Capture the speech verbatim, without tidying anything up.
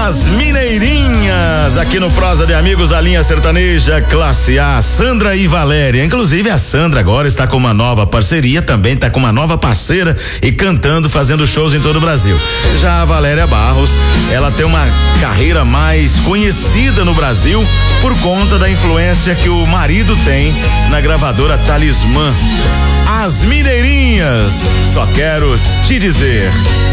As Mineirinhas, aqui no Prosa de Amigos, a linha sertaneja classe A, Sandra e Valéria. Inclusive a Sandra agora está com uma nova parceria, também está com uma nova parceira e cantando, fazendo shows em todo o Brasil. Já a Valéria Barros, ela tem uma carreira mais conhecida no Brasil por conta da influência que o marido tem na gravadora Talismã. As Mineirinhas, só quero te dizer.